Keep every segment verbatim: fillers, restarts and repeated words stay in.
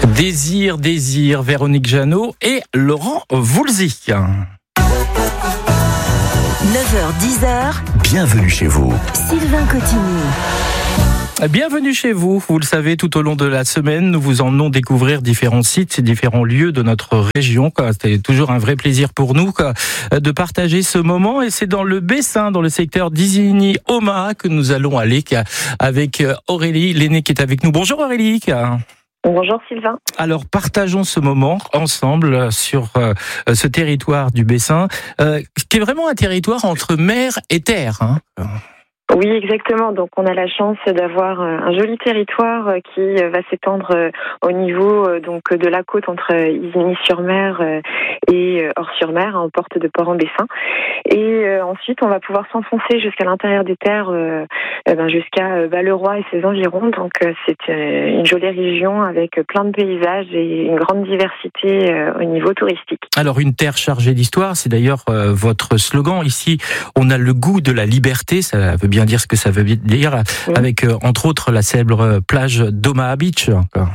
Désir, désir, Véronique Jeannot et Laurent Voulzy. neuf heures dix. Bienvenue chez vous. Sylvain Cotigny. Bienvenue chez vous. Vous le savez, tout au long de la semaine, nous vous emmenons découvrir différents sites et différents lieux de notre région. C'est toujours un vrai plaisir pour nous de partager ce moment. Et c'est dans le Bessin, dans le secteur d'Isigny-Omaha, que nous allons aller avec Aurélie Lenné qui est avec nous. Bonjour Aurélie. Bonjour Sylvain. Alors partageons ce moment ensemble sur euh, ce territoire du Bessin, euh, qui est vraiment un territoire entre mer et terre. Hein. Oui, exactement. Donc, on a la chance d'avoir un joli territoire qui va s'étendre au niveau donc de la côte entre Isigny-sur-Mer et Ors-sur-Mer, en porte de Port-en-Bessin. Et ensuite, on va pouvoir s'enfoncer jusqu'à l'intérieur des terres, jusqu'à Balleroy et ses environs. Donc, c'est une jolie région avec plein de paysages et une grande diversité au niveau touristique. Alors, une terre chargée d'histoire, c'est d'ailleurs votre slogan. Ici, on a le goût de la liberté. Ça veut bien dire ce que ça veut dire, oui. Avec euh, entre autres la célèbre plage d'Omaha Beach.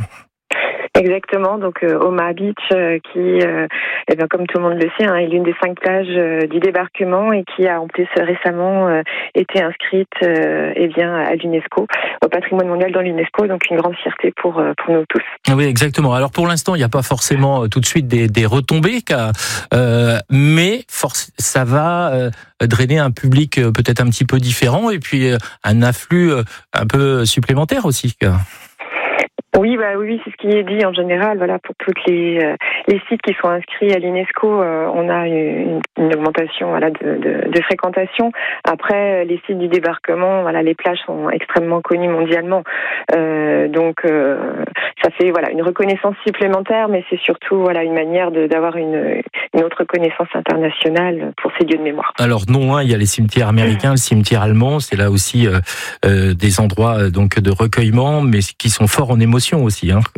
Exactement, donc euh, Omaha Beach euh, qui, euh, eh bien, comme tout le monde le sait, hein, est l'une des cinq plages euh, du débarquement et qui a en plus récemment euh, été inscrite euh, eh bien, à l'UNESCO, au patrimoine mondial dans l'UNESCO, donc une grande fierté pour, euh, pour nous tous. Oui, exactement. Alors pour l'instant, il n'y a pas forcément euh, tout de suite des, des retombées, car, euh, mais force, ça va euh, drainer un public euh, peut-être un petit peu différent et puis euh, un afflux euh, un peu supplémentaire aussi. Car... Oui, bah oui, c'est ce qui est dit en général. Voilà, pour toutes les euh, les sites qui sont inscrits à l'UNESCO, euh, on a une, une augmentation, voilà, de, de, de fréquentation. Après, les sites du débarquement, voilà, les plages sont extrêmement connues mondialement, euh, donc euh, ça fait voilà une reconnaissance supplémentaire, mais c'est surtout voilà une manière de, d'avoir une une autre reconnaissance internationale pour ces lieux de mémoire. Alors non, hein, il y a les cimetières américains, le cimetière allemand, c'est là aussi euh, euh, des endroits euh, donc de recueillement, mais qui sont forts en émotion aussi, hein.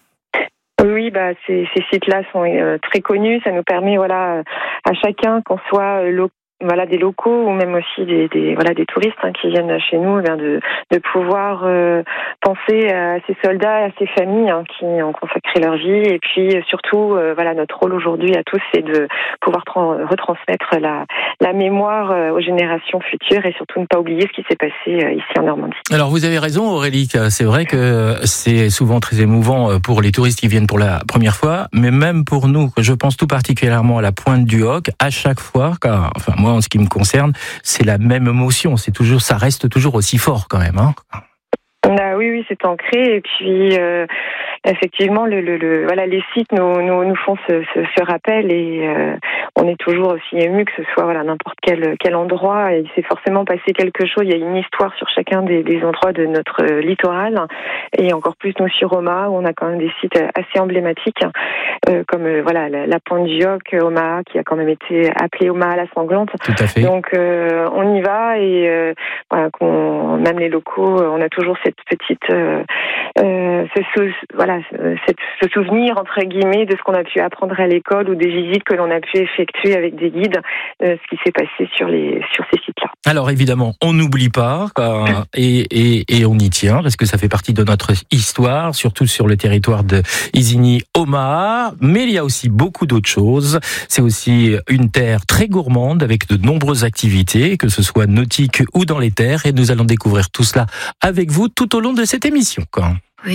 Oui, bah ces, ces sites-là sont euh, très connus. Ça nous permet, voilà, à chacun, qu'on soit lo- voilà des locaux ou même aussi des, des voilà des touristes hein, qui viennent chez nous, eh bien de de pouvoir euh, penser à ces soldats, à ces familles hein, qui ont consacré leur vie, et puis surtout, euh, voilà, notre rôle aujourd'hui à tous, c'est de pouvoir tra- retransmettre la la mémoire euh, aux générations futures et surtout ne pas oublier ce qui s'est passé euh, ici en Normandie. Alors vous avez raison Aurélie, c'est vrai que c'est souvent très émouvant pour les touristes qui viennent pour la première fois, mais même pour nous, je pense tout particulièrement à la Pointe du Hoc, à chaque fois, car enfin moi en ce qui me concerne, c'est la même émotion, c'est toujours, ça reste toujours aussi fort quand même, hein. Ah oui, oui, c'est ancré et puis euh, effectivement, le, le, le, voilà, les sites nous, nous, nous font ce, ce, ce rappel et euh, on est toujours aussi ému que ce soit voilà n'importe quel quel endroit. Et il s'est forcément passé quelque chose. Il y a une histoire sur chacun des, des endroits de notre littoral et encore plus nous sur Omaha où on a quand même des sites assez emblématiques euh, comme euh, voilà la, la Pointe du Hoc, Omaha qui a quand même été appelée Omaha la sanglante. Tout à fait. Donc euh, on y va et euh, voilà, qu'on, même les locaux, on a toujours cette petite euh, euh, ce, sou, voilà cette, ce souvenir entre guillemets de ce qu'on a pu apprendre à l'école ou des visites que l'on a pu effectuer avec des guides, euh, ce qui s'est passé sur les sur ces sites-là. Alors évidemment, on n'oublie pas euh, et, et, et on y tient parce que ça fait partie de notre histoire, surtout sur le territoire de Isigny-Omaha. Mais il y a aussi beaucoup d'autres choses. C'est aussi une terre très gourmande avec de nombreuses activités, que ce soit nautique ou dans les terres. Et nous allons découvrir tout cela avec vous tout au long de cette émission. Quoi.